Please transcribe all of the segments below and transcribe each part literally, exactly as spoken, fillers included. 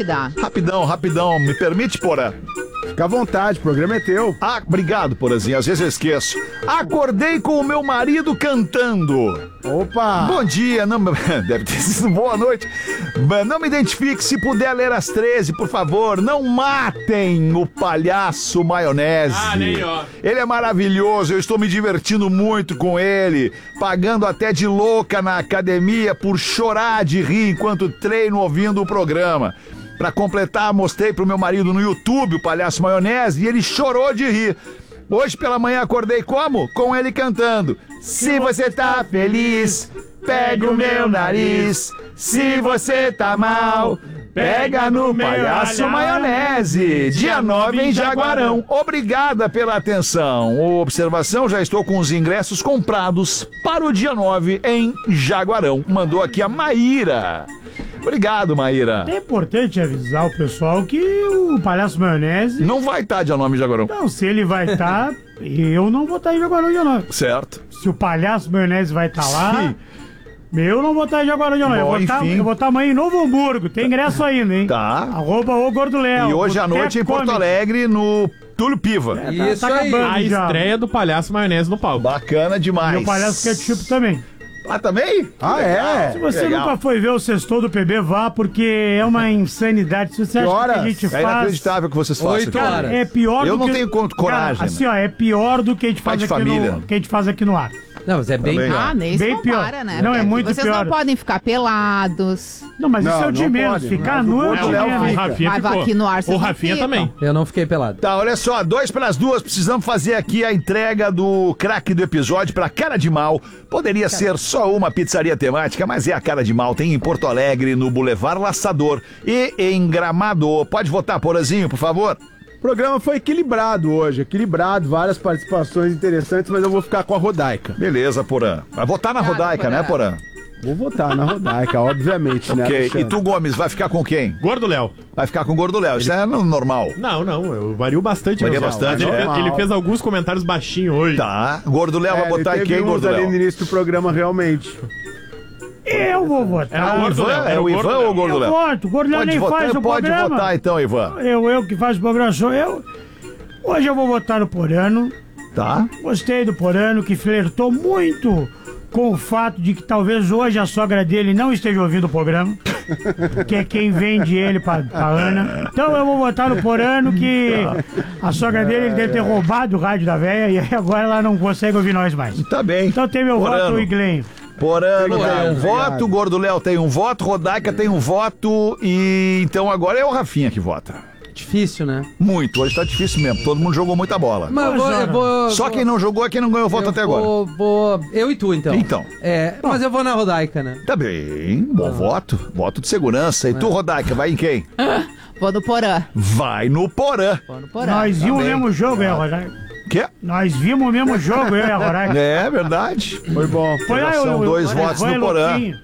dá. Rapidão, rapidão. Me permite, Porã? Fica à vontade, o programa é teu. Ah, obrigado, Porazinho. Às vezes eu esqueço. Acordei com o meu marido cantando. Opa! Bom dia, não... deve ter sido boa noite. Não me identifique, se puder ler às treze, por favor. Não matem o palhaço maionese. Ah, nem ó. Ele é maravilhoso, eu estou me divertindo muito com ele, pagando até de louca na academia por chorar de rir enquanto treino ouvindo o programa. Pra completar, mostrei pro meu marido no YouTube o Palhaço Maionese e ele chorou de rir. Hoje pela manhã acordei como? Com ele cantando. Se você tá feliz, pega o meu nariz. Se você tá mal, pega no Palhaço Maionese. Dia nove em Jaguarão. Obrigada pela atenção. Observação, já estou com os ingressos comprados para o dia nove em Jaguarão. Mandou aqui a Maíra. Obrigado, Maíra. É importante avisar o pessoal que o Palhaço Maionese... Não vai estar dia nove em Jaguarão. Não, se ele vai estar, eu não vou estar em Jaguarão dia nove. Certo. Se o Palhaço Maionese vai estar lá, eu não vou estar em Jaguarão dia nove. Eu vou estar, eu vou estar amanhã em Novo Hamburgo. Tem ingresso ainda, hein? Tá. Arroba o Gordo Léo. E hoje à noite em Porto Alegre, no Túlio Piva. É, tá, Isso tá aí. A já. estreia do Palhaço Maionese no palco. Bacana demais. E o Palhaço Ketchup também. Ah, também? Ah, é? Se você Legal. nunca foi ver o Sextou do P B, vá, porque é uma insanidade. Se você acha que, horas? a gente É faz... inacreditável que vocês façam. Oito cara. horas. É pior Eu do não que... tenho conto- coragem, Cara, assim, ó, é pior do que a gente Pai faz de aqui família. no... que a gente faz aqui no ar. Não, mas é bem Também. pior. Ah, nem se Bem compara, pior. né? Não, é Porque muito Vocês pior. não podem ficar pelados. Não, mas Não, isso é o de não menos. pode. Ficar Mas nu o é o de Gordo Léo menos. O fica. Rafinha Mas ficou. aqui no ar vocês O não Rafinha ficam. também. Eu não fiquei pelado. Tá, olha só, dois pelas duas, precisamos fazer aqui a entrega do craque do episódio pra Cara de Mal. Poderia ser só uma pizzaria temática, mas é a Cara de Mal. Tem em Porto Alegre, no Boulevard Laçador e em Gramado. Pode votar, Porazinho, por favor? O programa foi equilibrado hoje, equilibrado, várias participações interessantes, mas eu vou ficar com a Rodaica. Beleza, Porã. Vai votar na Claro, Rodaica, Porã. né, Porã? Vou votar na Rodaica, obviamente, né, Ok. Alexandre? E tu, Gomes, vai ficar com quem? Gordo Léo. Vai ficar com o Gordo Léo. Isso é no- normal. Não, não, eu vario bastante. Varia meu bastante, Ele, é fez, normal. ele fez alguns comentários baixinhos hoje. Tá. Gordo Léo É, vai botar ele em teve quem, uns Gordo ali Léo? no início do programa, realmente. Eu vou Era o votar. Gordo Ivan, Léo. é Era o Gordo Ivan Léo. ou o Gordo Eu Léo? voto. O Gordo Léo Pode nem votar, faz o pode programa. votar então, Ivan. Eu, eu que faço o programa, sou eu. Hoje eu vou votar no Porano. Tá. Gostei do Porano, que flertou muito com o fato de que talvez hoje a sogra dele não esteja ouvindo o programa, que é quem vende ele pra, pra Ana. Então eu vou votar no Porano, que a sogra dele ele deve ter roubado o rádio da véia e aí agora ela não consegue ouvir nós mais. Tá bem. Então tem meu Porano. voto, o Iglenho. Porano tem um Obrigado, voto, obrigado. Gordo Léo tem um voto, Rodaica tem um voto e então agora é o Rafinha que vota. Difícil, né? Muito, hoje tá difícil mesmo, todo mundo jogou muita bola. Mas eu vou, eu vou- Só vou- quem não jogou é quem não ganhou voto eu até agora. vou- vou- Eu e tu, então. Então. É, mas eu vou na Rodaica, né? Tá bem, bom voto, voto de segurança. E tu, Rodaica, vai em quem? Vou no Porã. Vai no Porã. Vou no Porã. Nós vimos o bem. mesmo jogo, é, Rodaica? Que? Nós vimos o mesmo jogo, eu e a Rodaica. É verdade. Foi bom. Foi já lá, são o- dois o- votos foi no Porã. louquinho.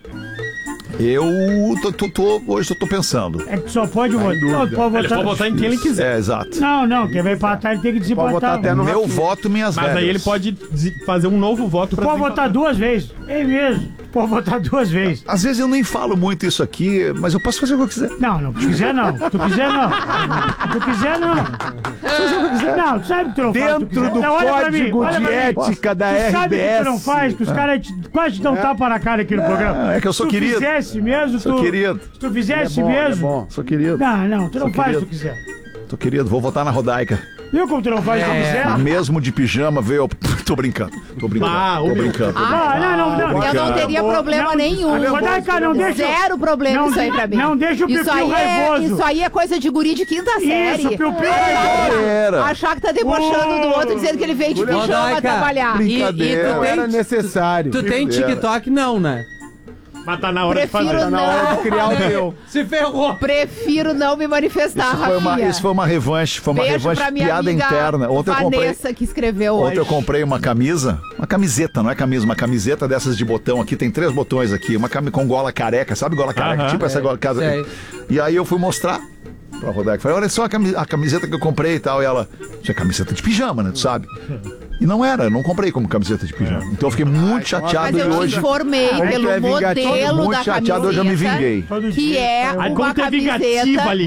Eu tô, tô- tô- hoje eu tô pensando. É que só pode votar. Não, pode Ele votar. pode votar em quem ele quiser. É, exato. Não, não, quem vai empatar ele tem que Pode votar desempatar. até no Meu Rafinha. voto, minhas Mas velhas. aí ele pode desi- fazer um novo voto pra Pode desempatar. votar duas vezes. É mesmo. Pode votar duas vezes. Às vezes eu nem falo muito isso aqui, mas eu posso fazer o que eu quiser. Não, não, tu quiser não. Tu quiser não. Tu quiser não. Não, tu sabe que tu não faz. tu Dentro quiser. do Não, olha pra mim, código olha de pra mim. ética da Tu sabe que tu não R B S. faz, que os caras te- quase te dão tapa na cara aqui no programa. é que eu sou Se tu querido. fizesse mesmo, Sou tu... querido. Se tu fizesse É bom, é mesmo... bom. Sou querido. Não, não, tu não Sou faz se querido. tu quiser. Tô querido, vou votar na Rodaica. Viu como tu não faz se tu quiser? Mesmo de pijama, veio. Tô brincando. Tô brincando. Ah, tô o meu- brincando. Ah, Não, não, não, não. Eu não teria problema Não, nenhum. Rodaica, não deixa... Zero problema Não isso aí de- pra mim. não deixa o isso piu-piu aí é, raivoso. Isso aí é coisa de guri de quinta série. Isso, piu-piu Brincadeira. Achar que tá debochando do outro, dizendo que ele veio de pijama Rodaica. trabalhar. E, e Brincadeira. tu Não era tem, necessário. tu tem TikTok? Não, né? Mas tá na hora de Prefiro fazer. Na hora de não. criar o teu. Se ferrou. Prefiro não me manifestar, Isso foi, uma, Rafinha. isso foi uma revanche, foi uma Beijo revanche pra minha piada amiga interna. Ontem eu comprei. Vanessa, que escreveu Ontem hoje. eu comprei uma camisa, uma camiseta, não é camisa, uma camiseta dessas de botão aqui, tem três botões aqui, uma camiseta com gola careca, sabe gola careca? Aham. Tipo essa gola careca. sei. E aí eu fui mostrar pra Rodaica, falei, olha só a cami- a camiseta que eu comprei e tal, e ela, isso é camiseta de pijama, né, tu sabe? E não era, eu não comprei como camiseta de pijama. Então eu fiquei muito chateado Mas e eu te hoje, informei Como pelo tu é vingativo, modelo muito da chateado, hoje eu me camiseta, vinguei. Todo que dia. é Aí uma quando tu é vingativo camiseta ali.